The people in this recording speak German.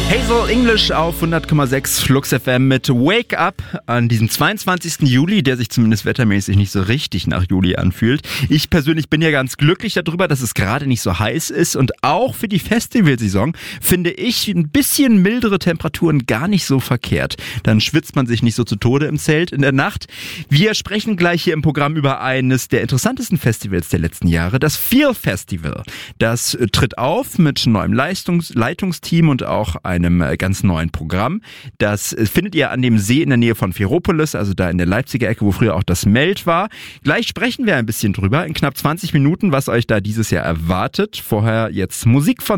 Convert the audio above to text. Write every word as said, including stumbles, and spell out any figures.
Hazel English auf hundert Komma sechs Flux F M mit Wake Up an diesem zweiundzwanzigsten Juli, der sich zumindest wettermäßig nicht so richtig nach Juli anfühlt. Ich persönlich bin ja ganz glücklich darüber, dass es gerade nicht so heiß ist und auch für die Festivalsaison finde ich ein bisschen mildere Temperaturen gar nicht so verkehrt. Dann schwitzt man sich nicht so zu Tode im Zelt in der Nacht. Wir sprechen gleich hier im Programm über eines der interessantesten Festivals der letzten Jahre, das Feel Festival. Das tritt auf mit neuem Leistungs- Leitungsteam und auch einem ganz neuen Programm. Das findet ihr an dem See in der Nähe von Ferropolis, also da in der Leipziger Ecke, wo früher auch das Melt war. Gleich sprechen wir ein bisschen drüber, in knapp zwanzig Minuten, was euch da dieses Jahr erwartet. Vorher jetzt Musik von